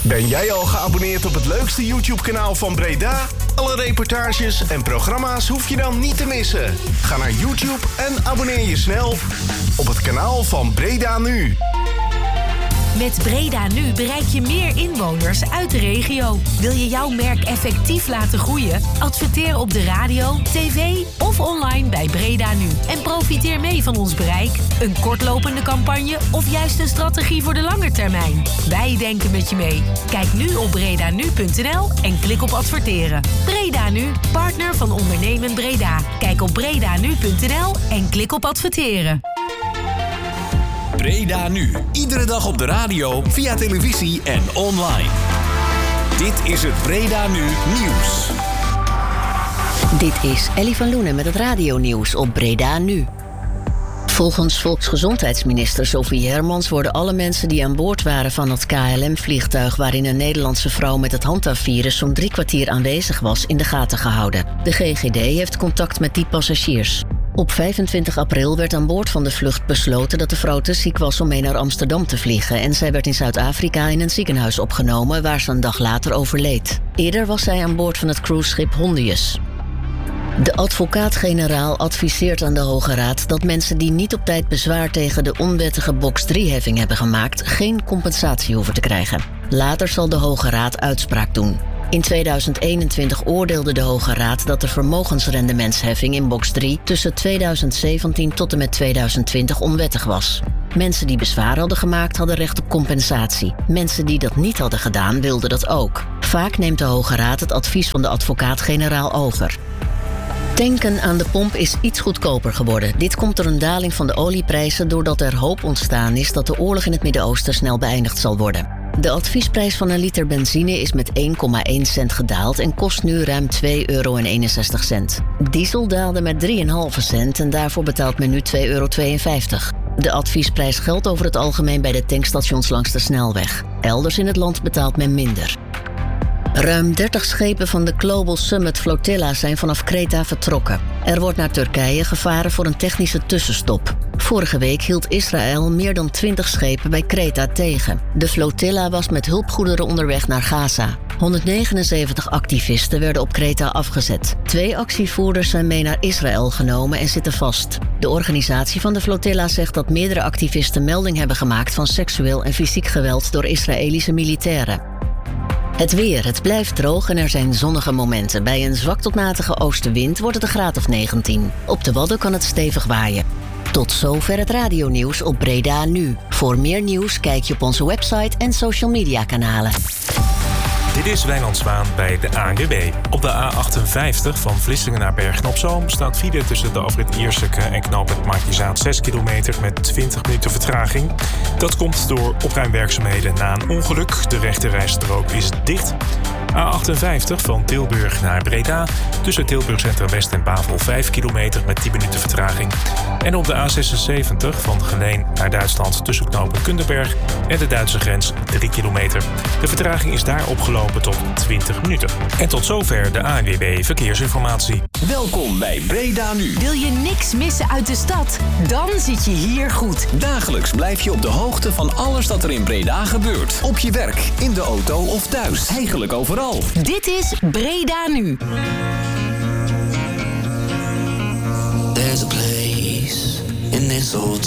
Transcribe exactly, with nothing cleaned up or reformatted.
Ben jij al geabonneerd op het leukste YouTube-kanaal van Breda? Alle reportages en programma's hoef je dan niet te missen. Ga naar YouTube en abonneer je snel op het kanaal van Breda Nu. Met Breda Nu bereik je meer inwoners uit de regio. Wil je jouw merk effectief laten groeien? Adverteer op de radio, tv of online bij Breda Nu. En profiteer mee van ons bereik. Een kortlopende campagne of juist een strategie voor de lange termijn. Wij denken met je mee. Kijk nu op bredanu punt n l en klik op adverteren. Breda Nu, partner van Ondernemen Breda. Kijk op bredanu punt n l en klik op adverteren. Breda Nu. Iedere dag op de radio, via televisie en online. Dit is het Breda Nu Nieuws. Dit is Ellie van Loenen met het radionieuws op Breda Nu. Volgens volksgezondheidsminister Sophie Hermans worden alle mensen die aan boord waren van het K L M-vliegtuig waarin een Nederlandse vrouw met het handhavvirus zo'n drie kwartier aanwezig was in de gaten gehouden. De G G D heeft contact met die passagiers. Op vijfentwintig april werd aan boord van de vlucht besloten dat de vrouw te ziek was om mee naar Amsterdam te vliegen en zij werd in Zuid-Afrika in een ziekenhuis opgenomen waar ze een dag later overleed. Eerder was zij aan boord van het cruiseschip Hondius. De advocaat-generaal adviseert aan de Hoge Raad dat mensen die niet op tijd bezwaar tegen de onwettige box drie-heffing hebben gemaakt geen compensatie hoeven te krijgen. Later zal de Hoge Raad uitspraak doen. In tweeduizend eenentwintig oordeelde de Hoge Raad dat de vermogensrendementsheffing in box drie tussen tweeduizend zeventien tot en met tweeduizend twintig onwettig was. Mensen die bezwaar hadden gemaakt hadden recht op compensatie. Mensen die dat niet hadden gedaan wilden dat ook. Vaak neemt de Hoge Raad het advies van de advocaat-generaal over. Tanken aan de pomp is iets goedkoper geworden. Dit komt door een daling van de olieprijzen doordat er hoop ontstaan is dat de oorlog in het Midden-Oosten snel beëindigd zal worden. De adviesprijs van een liter benzine is met één komma één cent gedaald en kost nu ruim twee euro en eenenzestig cent. Diesel daalde met drie komma vijf cent en daarvoor betaalt men nu twee euro tweeënvijftig. De adviesprijs geldt over het algemeen bij de tankstations langs de snelweg. Elders in het land betaalt men minder. Ruim dertig schepen van de Global Summit Flotilla zijn vanaf Kreta vertrokken. Er wordt naar Turkije gevaren voor een technische tussenstop. Vorige week hield Israël meer dan twintig schepen bij Kreta tegen. De flotilla was met hulpgoederen onderweg naar Gaza. honderdnegenenzeventig activisten werden op Kreta afgezet. Twee actievoerders zijn mee naar Israël genomen en zitten vast. De organisatie van de flotilla zegt dat meerdere activisten melding hebben gemaakt van seksueel en fysiek geweld door Israëlische militairen. Het weer. Het blijft droog en er zijn zonnige momenten. Bij een zwak tot matige oostenwind wordt het een graad of negentien. Op de Wadden kan het stevig waaien. Tot zover het radionieuws op Breda Nu. Voor meer nieuws kijk je op onze website en social media kanalen. Dit is Wijnand Zwaan bij de A N W B. Op de A achtenvijftig van Vlissingen naar Bergen-op-Zoom staat file tussen de afrit Ierseke en knooppunt Markizaat zes kilometer met twintig minuten vertraging. Dat komt door opruimwerkzaamheden na een ongeluk. De rechterrijstrook is dicht. A achtenvijftig van Tilburg naar Breda tussen Tilburg Centrum West en Bavel vijf kilometer met tien minuten vertraging. En op de A zesenzeventig van Geleen naar Duitsland tussen knooppunt Kunderberg en de Duitse grens drie kilometer. De vertraging is daar opgelopen tot twintig minuten. En tot zover de A N W B Verkeersinformatie. Welkom bij Breda Nu. Wil je niks missen uit de stad? Dan zit je hier goed. Dagelijks blijf je op de hoogte van alles dat er in Breda gebeurt. Op je werk, in de auto of thuis. Eigenlijk overal. Dit is Breda Nu. There's a place in this old